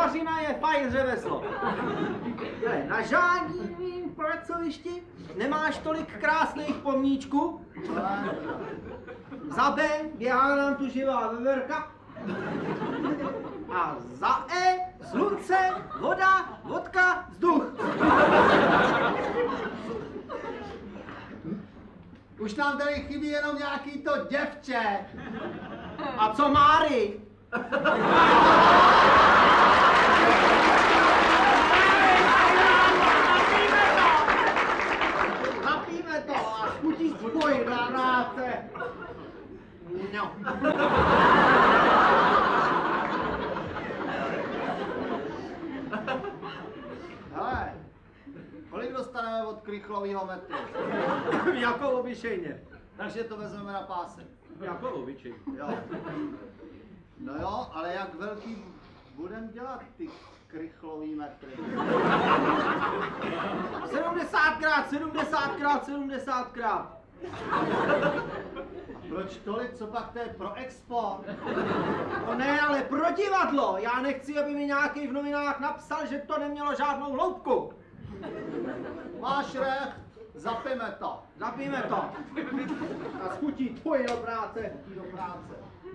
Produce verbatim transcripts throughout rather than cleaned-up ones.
Včelařina je fajn řemeslo. Ne, na žádným pracovišti nemáš tolik krásných pomníčků. Za B běhá nám tu živá veverka. A za E slunce, voda, vodka, vzduch. Už nám tady chybí jenom nějaký to děvče. A co Máry? Napíme to a chutí tvoj na práce. No. Hele, kolik dostaneme od krychlovýho metru? Jako obyčejně. Takže to vezmeme na pásek. Jako obyčejně. Jo. No jo, ale jak velký budem dělat ty krychlový metry? sedmdesátkrát, sedmdesátkrát, sedmdesátkrát. A proč tolik, co pak to je pro export? No ne, ale pro divadlo. Já nechci, aby mi nějaký v novinách napsal, že to nemělo žádnou hloubku. Máš recht, zapijeme to. Zapijme to. A schutí tvoje do práce. Chutí do práce.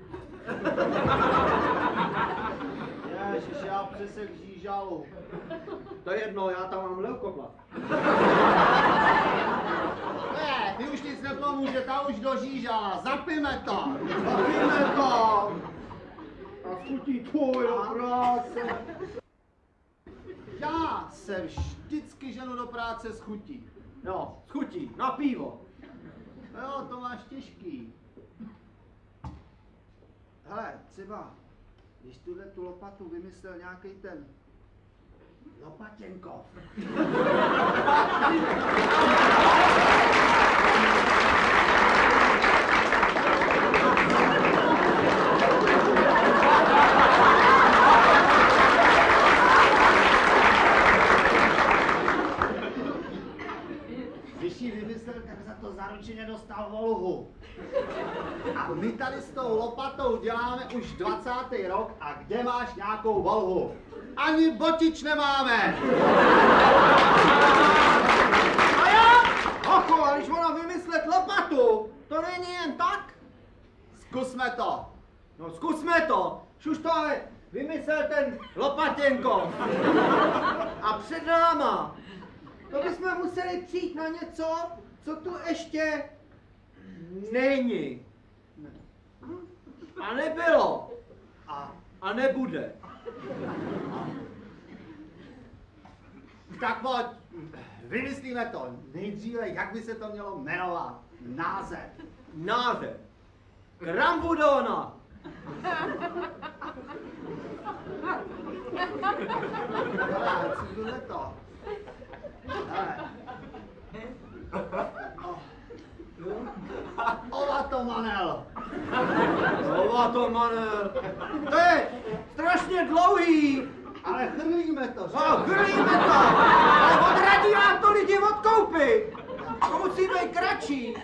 Ježiš, já přesek žížalu. To je jedno, já tam mám leukoplat. Ne, ty už nic nepomůže, ta už dožížala. Zapijme to. Zapijme to. A schutí tvoje do práce. Já se vždycky ženu do práce s chutí. No, schutí, na pivo. No jo, to máš těžký. Hele, třeba, když tuhle tu lopatu vymyslel nějaký ten Lopatěnkov. Když ji vymyslel, tak za to zaručeně dostal volhu. A my tady s tou lopatou děláme už dvacátý rok a kde máš nějakou volhu? Ani botič nemáme! A já? Ocho, a když ona vymyslet lopatu, to není jen tak? Zkusme to! No zkusme to. Šuž to ale vymyslel ten Lopatěnko. A před náma. To bychom museli přijít na něco, co tu ještě není. A nebylo. A, A nebude. tak pojď, vymyslíme to. Nejdříve, jak by se to mělo jmenovat? Název. Název. Krambudona. Hele, co bude to? Hele. Ovatomanel. Ovatomanel. To je strašně dlouhý. Ale chrlíme to, že? No, chrlíme to. Ale odradí nám to lidi od koupy. To musí být kratší.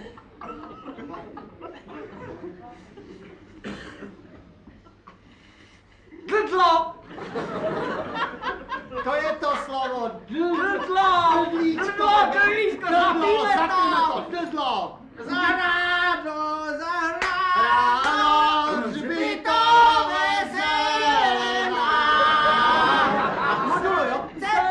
Drdlo. To je to slovo. Drdlo. Drdlo, drdlíčko, zapíme to. Drdlo. Zarádo, zarádo, hřbitové zelená. A modulo, jo?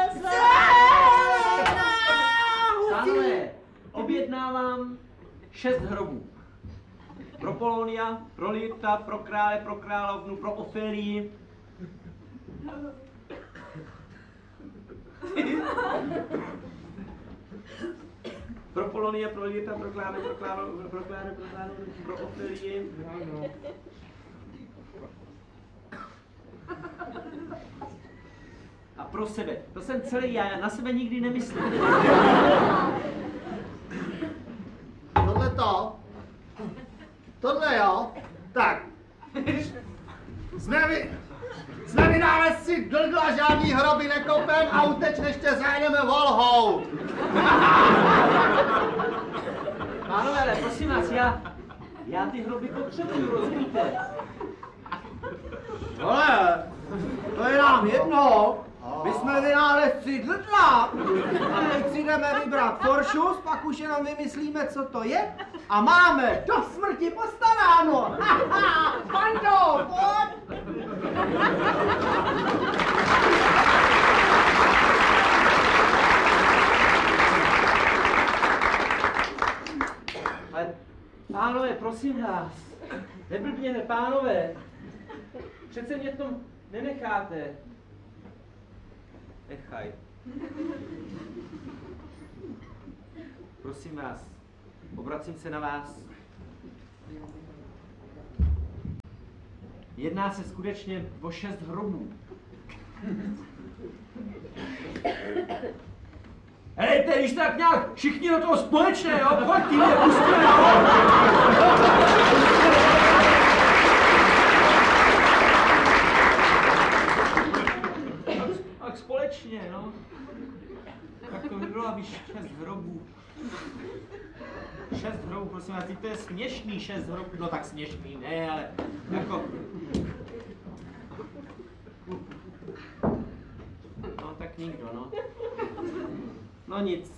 Zelená Pánové, objednávám šest hrobů. Pro Polonia, pro Lyrta, pro krále, pro královnu, pro Ofélii. Pro Polonia, pro Lyrta, pro krále, pro královnu, pro krále, pro královnu, pro Ofélii. A pro sebe. To jsem celý já, já na sebe nikdy nemyslím. Tohle to. Tohle jo. Tak. Jsme vy... Jsme vynálezci Drdla, žádný hroby nekopem a utečneš tě zajedeme volhou. Pánové, ale prosím vás, já, já ty hroby potřebuju, rozumíte? Ale, to je nám jedno. My jsme vynálezci drdla. A teď si jdeme vybrat foršus, pak už jenom vymyslíme, co to je. A máme do smrti postaráno. Haha, Pando, pojď. Ale, pánové, prosím vás, neblbněte, pánové. Přece mě v tom nenecháte. Nechaj. Prosím vás, obracím se na vás. Jedná se skutečně o šest hrobů. Helejte, když tak nějak všichni do toho společně, jo? Pojďte mě, pustíme, jo? Tak společně, no. Tak to by bylo, aby šest hrobů. Šest hrobů, prosím vás, to je směšný šest hrobů. No tak směšný, ne, ale jako... No tak nikdo, no. No nic.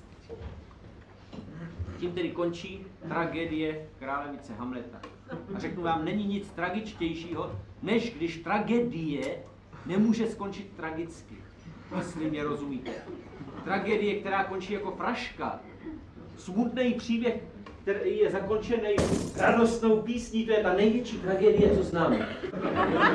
Tím tedy končí tragédie králevice Hamleta. A řeknu vám, není nic tragičtějšího, než když tragédie nemůže skončit tragicky. Jestli mě rozumíte. Tragédie, která končí jako fraška. Smutný příběh, který je zakončený radostnou písní, to je ta největší tragédie, co známe.